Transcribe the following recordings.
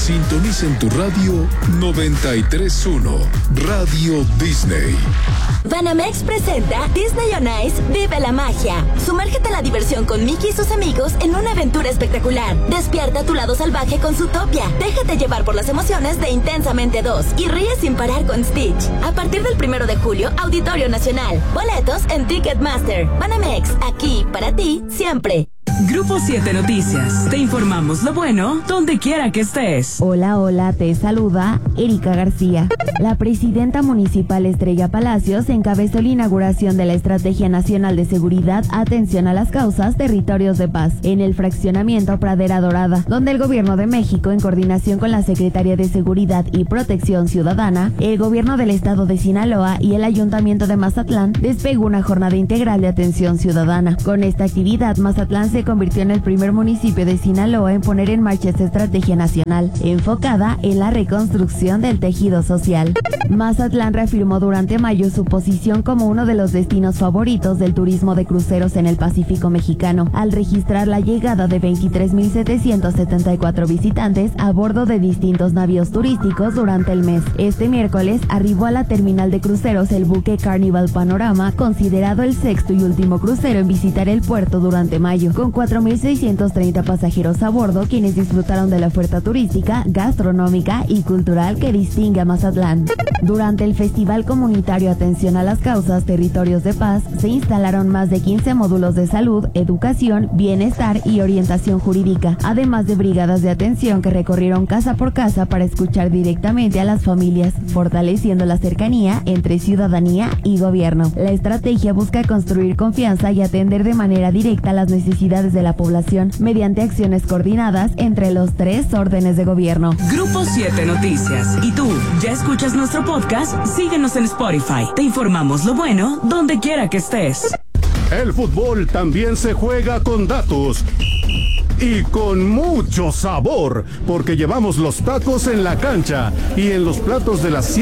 Sintoniza en tu radio 93.1, Radio Disney. Banamex presenta Disney on Ice Vive la Magia. Sumérgete a la diversión con Mickey y sus amigos en una aventura espectacular. Despierta tu lado salvaje con Zootopia. Déjate llevar por las emociones de Intensamente 2 y ríe sin parar con Stitch. A partir del 1 de julio, Auditorio Nacional. Boletos en Ticketmaster. Banamex, aquí para ti siempre. Grupo 7 Noticias. Te informamos lo bueno donde quiera que estés. Hola, te saluda Erika García. La presidenta municipal Estrella Palacios encabezó la inauguración de la Estrategia Nacional de Seguridad Atención a las Causas Territorios de Paz en el fraccionamiento Pradera Dorada, donde el Gobierno de México, en coordinación con la Secretaría de Seguridad y Protección Ciudadana, el Gobierno del Estado de Sinaloa y el Ayuntamiento de Mazatlán, despegó una jornada integral de atención ciudadana. Con esta actividad, Mazatlán se convirtió en el primer municipio de Sinaloa en poner en marcha esta estrategia nacional, enfocada en la reconstrucción del tejido social. Mazatlán reafirmó durante mayo su posición como uno de los destinos favoritos del turismo de cruceros en el Pacífico mexicano, al registrar la llegada de 23,774 visitantes a bordo de distintos navíos turísticos durante el mes. Este miércoles arribó a la terminal de cruceros el buque Carnival Panorama, considerado el sexto y último crucero en visitar el puerto durante mayo, con 4,630 pasajeros a bordo, quienes disfrutaron de la oferta turística, gastronómica y cultural que distingue a Mazatlán. Durante el Festival Comunitario Atención a las Causas Territorios de Paz, se instalaron más de 15 módulos de salud, educación, bienestar y orientación jurídica, además de brigadas de atención que recorrieron casa por casa para escuchar directamente a las familias, fortaleciendo la cercanía entre ciudadanía y gobierno. La estrategia busca construir confianza y atender de manera directa las necesidades de la población mediante acciones coordinadas entre los 3 órdenes de gobierno. Grupo 7 Noticias. ¿Y tú, ya escuchas nuestro podcast? Síguenos en Spotify. Te informamos lo bueno donde quiera que estés. El fútbol también se juega con datos. Y con mucho sabor, porque llevamos los tacos en la cancha y en los platos de las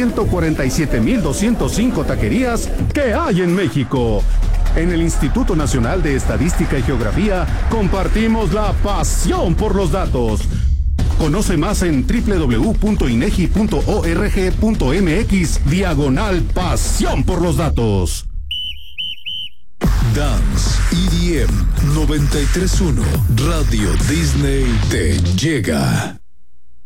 147,205 taquerías que hay en México. En el Instituto Nacional de Estadística y Geografía compartimos la pasión por los datos. Conoce más en www.inegi.org.mx/pasión por los datos. Dance EDM 93.1, Radio Disney te llega.